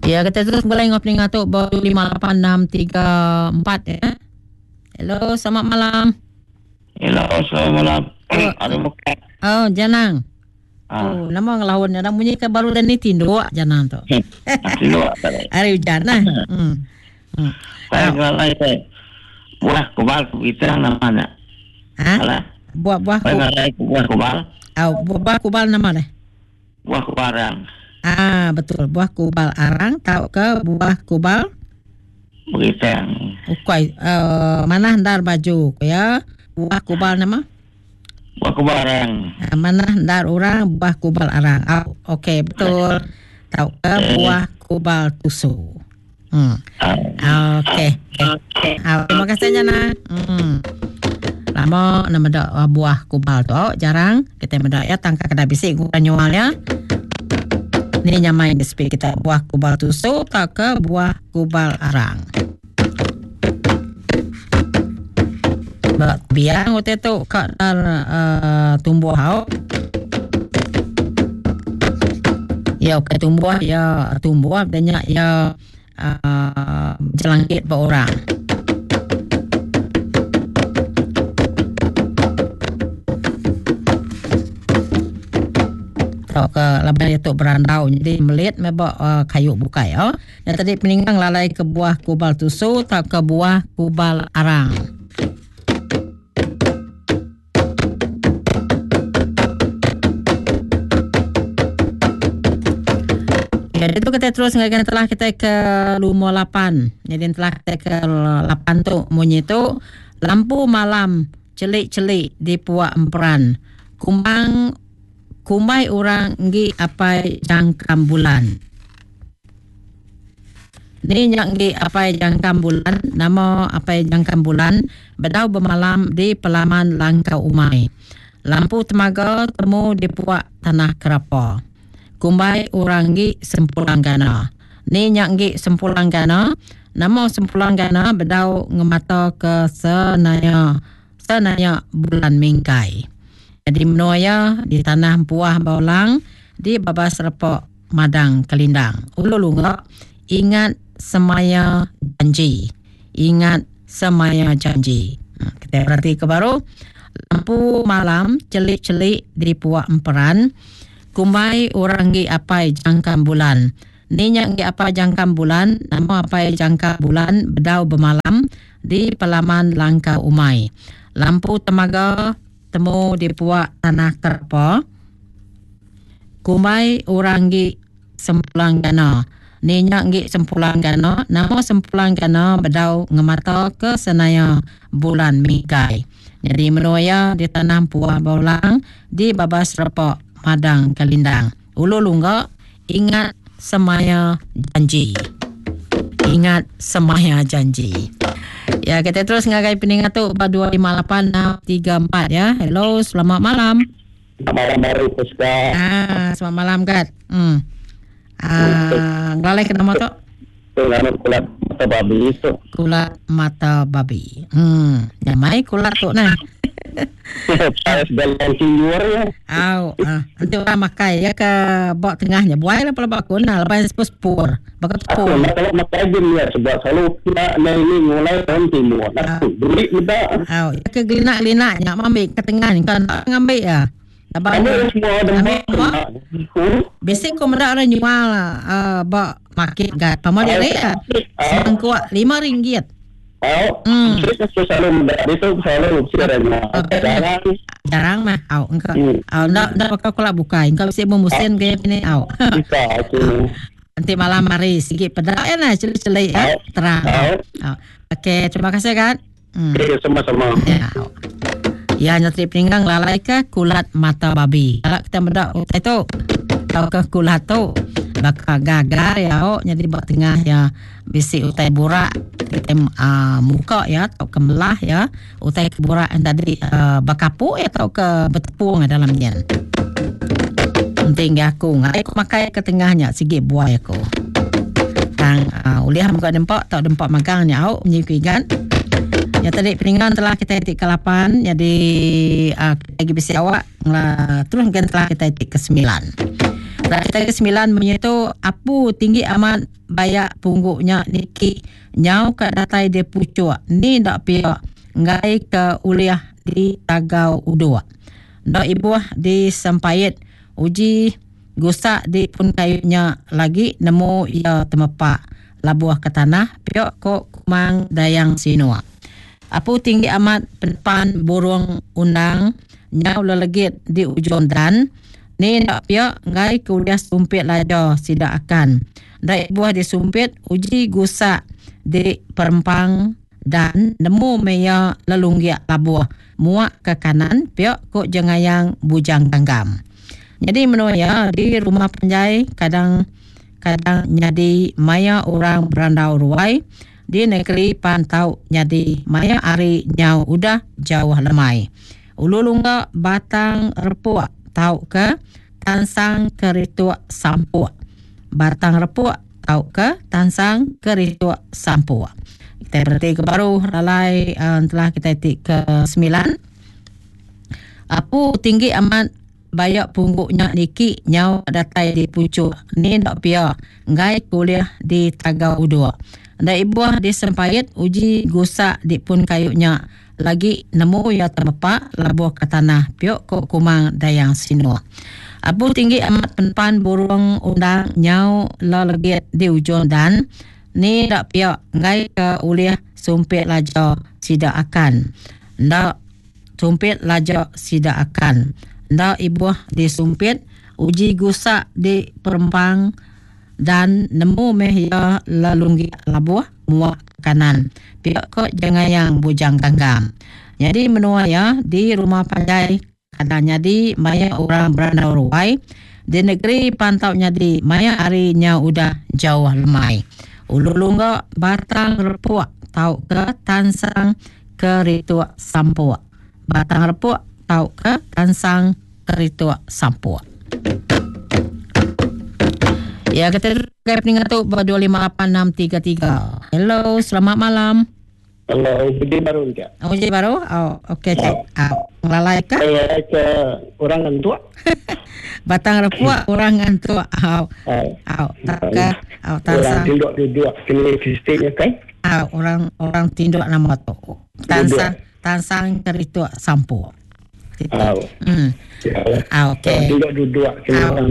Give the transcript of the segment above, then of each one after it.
Ya, kita terus mulai ngopi ngatuk baru 58634 ya. Hello, selamat malam. Hello, selamat malam. Ada muka. Oh, Janang. Oh, nama ngelawan orang bunyi ke baru dan ni tindu Janang tu. Tindu. Hari hujan nah. Saya ngalai saya. Buah kubal kita namanya. Hah? Buah Saya ngalai buah kubal. Buah kubal nama deh. Buah kubal arang. Betul. Buah kubal arang. Tahu ke buah kubal? Begitu. Ukoi. Mana handar baju ya? Buah kubal nama? Buah kubal arang. Mana handar orang buah kubal arang. Okey, betul. Tahu ke buah kubal tusuk. Okey. Terima kasih Jana. Lama nama dak buah kubal tu jarang kita mendak ya tangka kena bisik gua nyual ya. Ni nyamai di speak kita buah kubal tusuk tak ke buah kubal arang. Biang waktu tu kat tumbuh hau. Ya tumbuh banyak ya jelangkit per orang. Tau ke lebih itu berandau jadi melihat mebak kayu bukai ya. Dan tadi peninggang lalai ke buah kubal tusuk tak ke buah kubal arang. Jadi itu kita terus ngakan telah kita ke Lumo 8. Jadi telah kita ke 8 tu bunyi tu lampu malam celik-celik di Puak Emperan. Kumai orang ngi apa jangkam bulan. Ni ngi apa jangkam bulan, nama apa jangkam bulan bedau bermalam di pelaman Langkau Umai. Lampu temaga temu di Puak Tanah Kerapa. Kumbai orang gi Sempulanggana. Ni ngi Sempulanggana, nama Sempulanggana bedau ngemata ke senaya bulan Mingkai. Jadi menuaya di tanah buah baulang di babas repok Madang Kelindang. Ululunga ingat semaya janji. Ingat semaya janji. Kita berarti ke baru lampu malam celik-celik di Puak Emperan. Kumai orang gi apai jangkam bulan. Ninyak gi apai jangkam bulan, nama apai jangkam bulan bedau bermalam di pelaman Langkau Umai. Lampu temaga temu di Puak Tanah Kerapa. Kumai orang gi Sempulanggana. Ninyak gi Sempulanggana, nama Sempulanggana bedau ngemata ke senaya bulan Mingkai. Jadi menuaya di tanah Puak Baulang di babas repok Madang Kelindang. Ululungga ingat semaya janji. Ingat semaya janji. Ya, kita terus ngagai peningat tu 4258634 ya. Hello, selamat malam. Selamat malam baru Puska. Selamat malam Kat. Ngalai ke nama tu? Kulat mata babi itu. Kulat mata babi. Nyamai kulat tu nah. Saya dalam tidur ya. Nanti orang makai ya ke bawah tengahnya. Buai lah pula bakuna lepas spur. Bakal tepung. Kalau makai je ya sebab selalu kita ini mulai tahun timur. Beri muda. Ya ke gelinak-gelinaknya ambil ke tengah ni kan ngambil ya. Ambil semua ada. Biasa kau mendak orang jual bak market gat. Pamal dia ya. Senang kuat RM5. Kita selalu itu selalu jarang mah engkau ndak pakai kolak buka engkau bisa memusin kayak gini bisa nanti malam mari sikit pedak ya nah celik-celik ya terang okey terima kasih kan sama-sama ya nyatri pinggang lalai ke kulat mata babi kalau kita bedak itu tahu ke kulat tu bakal gagar ya jadi bak tengah ya bisi utai burak kita muka ya atau kemelah ya utai burak yang tadi bakapu ya atau ke betepung dalam jen penting aku makai ke tengahnya sikit buai aku kang uliah muka dempak tak dempak magangnya au menyikuikan ya tadi peningan telah kita etik ke 8 jadi lagi bisi awak terus kan telah kita etik ke 9 Telah kita ke-9 menyentuh apa tinggi amat bayar pungguknya niki nyau kat datai dia pucuk ni dak pihak ngai ke uliah di Tagau Udua. Dak ibuah di Sampayet uji gusak di pun kayunya lagi nemu ia temepak labuah ke tanah pihak ko kumang dayang sinua. Apa tinggi amat penpan burung undang nyau lelegit di ujung dan ni nak pihak ngai kuliah sumpit lajar sidak akan. Dai buah disumpit uji gusak di perempang dan nemu meya lelunggiak labuah muak ke kanan pihak kok jengayang bujang tanggam. Jadi menuya di rumah penjai kadang nyadi maya orang berandau ruai di negeri pantau nyadi maya ari nyau udah jauh lemai. Ululungga batang repuk tau ke tansang keritua sampua. Batang repuk tau ke tansang keritua sampua. Kita berarti ke baru lalai telah kita tik ke 9. Apu tinggi amat bayak pungguknya niki nyau datai di pucuk ni dak pia ngai kuliah di Tagau Udua. Dak ibuah di Sampayet uji gusak di pun kayunya lagi nemu ya temepak labuh ke tanah piok kok kumang dayang sinua. Abu tinggi amat penpan burung undang nyau lelegit di ujung dan ni dak piak ngai ke uliah sumpit lajar sidak akan. Ndak sumpit lajar sidak akan. Ndak ibuah di sumpit uji gusak di perempang dan nemu meh ya lalunggi labuh muak kanan. Piak kok jengayang bujang tanggam. Jadi menua ya di rumah pandai kadangnya di maya orang berandau ruai di negeri pantau nyadi maya arinya udah jauh lemai. Ululungga batang repuk tau ke tansang keritua sampua. Batang repuk tau ke tansang keritua sampua. Ya, kita terkait dengan tu 25863. Hello, selamat malam. Halo, uji baru enggak? Uji baru? Oh, okey cik. Lalai kah? Saya ke orang antua. Batang repuk orang antua. Tak ke? Orang tinduk duduk kini fistiknya kan? Orang tinduk nama tu. Tansang keritu sampu. Okey. Tinduk duduk kini orang.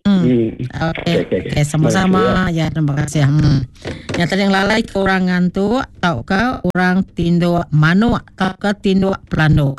Okey, sama-sama. Ya, terima kasih. Yang tadi yang lalai ke orang ngantuk, tau ke orang tinduk manuk, tau ke tinduk pelanduk.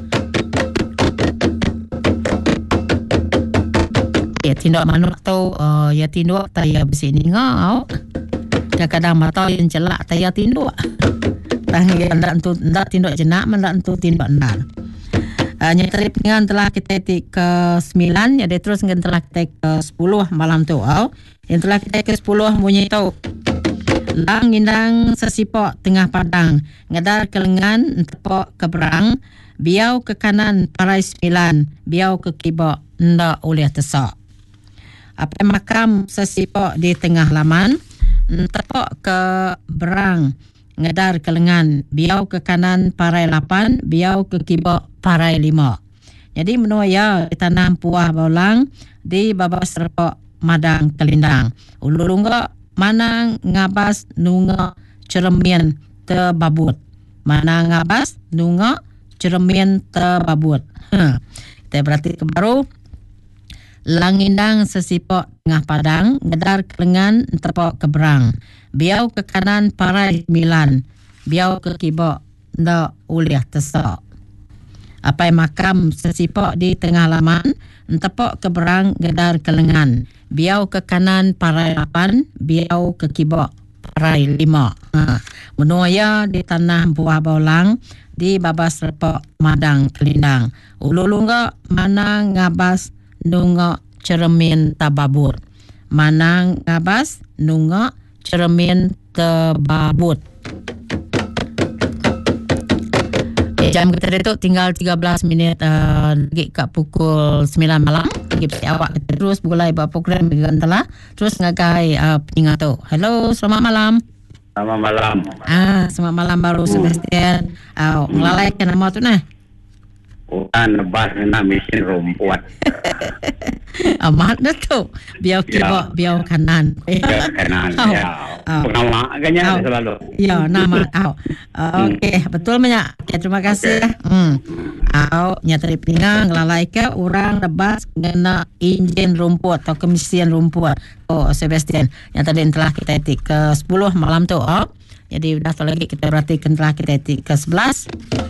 Ya, tinduk manuk tu, ya tinduk taya besi ni ngau. Kadang-kadang mata yang celak taya tinduk. Tangan ndak tinduk jenak, ndak tu tinduk ndak. Yang tadi pengan telah kita ke 9, jadi terus telah kita ke 10 malam tu. Yang telah kita ke 10 bunyi tu. Lang indang sesipok tengah padang, ngedar ke lengan tepok ke berang, biau ke kanan parai 9, biau ke kibok ndak oleh tesak. Apa makam sesipok di tengah laman, tepok ke berang, ngedar ke lengan, biau ke kanan parai 8, biau ke kibok parai 5. Jadi menua ya di tanam puah baulang di babas repok madang kelindang. Ululungga mana ngabas nunga cermin tebabut. Mana ngabas nunga cermin tebabut. Kita berarti ke baru. Langindang sesipok tengah padang, ngedar ke lengan tepok ke berang. Biau ke kanan parai 9, biau ke kibok ndak uliah tesak. Apai makam sesipok di tengah laman, tepok ke berang ngedar ke lengan. Biau ke kanan parai 8, biau ke kibok parai 5. Menua ya di tanah buah baulang di babas repok madang kelindang. Ululungga mana ngabas nunga cermin tababut. Mana ngabas nunga cermin tebabut. Jam kita itu tinggal 13 minit lagi kat pukul 9 malam. Lagi awak kita terus mulai buat program dengan telah terus ngagai peningat tu. Hello, selamat malam. Selamat malam. Selamat malam baru Sebastian. Ngelalai ke nama tu nah. Orang nebas kena mesin rumput. Amat dah tu. Biar kibak, biar kanan. Kanan. Pengamak kan ya selalu. Ya, nama au. Okey, betul banyak. Okay, terima kasih. Au nyata di Penang lalai ke orang nebas kena enjin rumput atau kemisian rumput. Oh, Sebastian, yang tadi telah kita etik ke 10 malam tu. Jadi dah lagi kita perhatikan telah kita etik ke 11.